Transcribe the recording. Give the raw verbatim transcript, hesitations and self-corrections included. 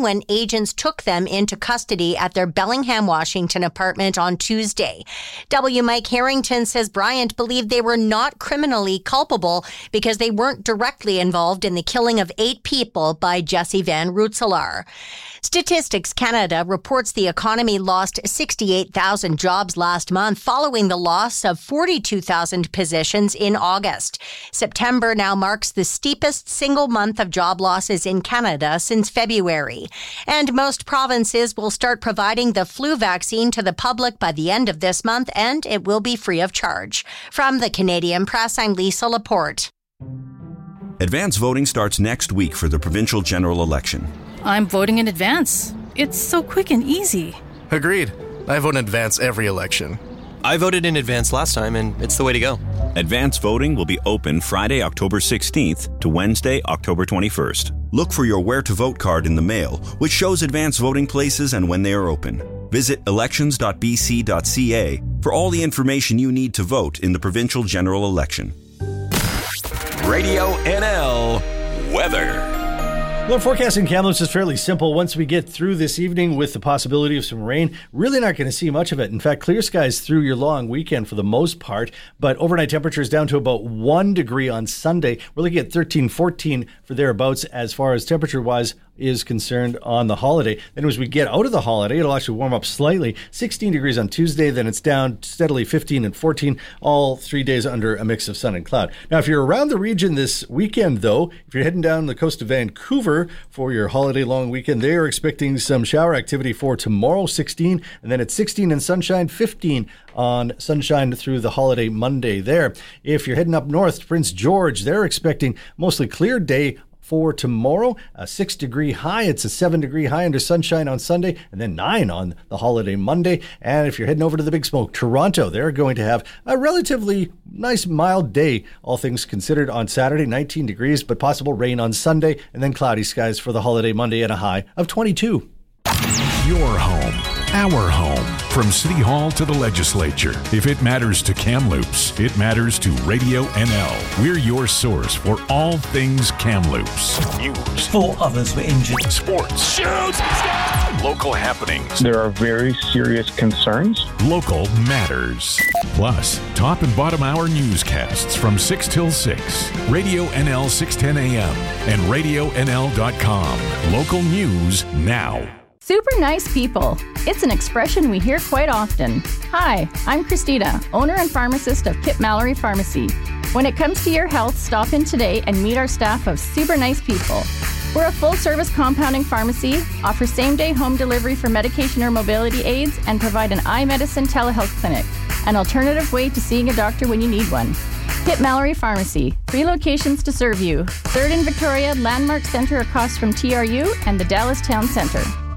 men when agents took them into custody at their Bellingham, Washington apartment on Tuesday. W. Mike Harrington says Bryant believed they were not criminally culpable because they weren't directly involved in the killing of eight people by Jesse Van Rootselaar. Statistics Canada reports the economy lost sixty-eight thousand jobs last month following the loss of forty-two thousand positions in August. September now marks the steepest single month of job losses in Canada since February. And most provinces will start providing the flu vaccine to the public by the end of this month, and it will be free of charge. From the Canadian Press, I'm Lisa Laporte. Advance voting starts next week for the provincial general election. I'm voting in advance. It's so quick and easy. Agreed. I vote in advance every election. I voted in advance last time, and it's the way to go. Advance voting will be open Friday, October sixteenth to Wednesday, October twenty-first. Look for your Where to Vote card in the mail, which shows advance voting places and when they are open. Visit elections dot b c dot c a for all the information you need to vote in the provincial general election. Radio N L weather. Well, forecasting Kamloops is fairly simple. Once we get through this evening with the possibility of some rain, really not going to see much of it. In fact, clear skies through your long weekend for the most part, but overnight temperatures down to about one degree on Sunday. We're looking at thirteen, fourteen for thereabouts as far as temperature-wise is concerned on the holiday. Then as we get out of the holiday, it'll actually warm up slightly. sixteen degrees on Tuesday, then it's down steadily fifteen and fourteen, all three days under a mix of sun and cloud. Now, if you're around the region this weekend, though, if you're heading down the coast of Vancouver for your holiday long weekend, they are expecting some shower activity for tomorrow, sixteen, and then it's sixteen and sunshine, fifteen on sunshine through the holiday Monday there. If you're heading up north to Prince George, they're expecting mostly clear day for tomorrow, a six degree high. It's a seven degree high under sunshine on Sunday, and then nine on the holiday Monday. And if you're heading over to the Big Smoke, Toronto, they're going to have a relatively nice mild day, all things considered, on Saturday, nineteen degrees, but possible rain on Sunday, and then cloudy skies for the holiday Monday and a high of twenty-two. Your home, our home, from City Hall to the Legislature. If it matters to Kamloops, it matters to Radio N L. We're your source for all things Kamloops. News. Four others were injured. Sports. Shoots! Local happenings. There are very serious concerns. Local matters. Plus, top and bottom hour newscasts from six till six. Radio N L six ten a m and radio n l dot com. Local news now. Super nice people. It's an expression we hear quite often. Hi, I'm Christina, owner and pharmacist of Kip Mallory Pharmacy. When it comes to your health, stop in today and meet our staff of super nice people. We're a full-service compounding pharmacy, offer same-day home delivery for medication or mobility aids, and provide an eye medicine telehealth clinic, an alternative way to seeing a doctor when you need one. Kip Mallory Pharmacy, three locations to serve you. Third in Victoria, Landmark Centre across from T R U, and the Dallas Town Centre.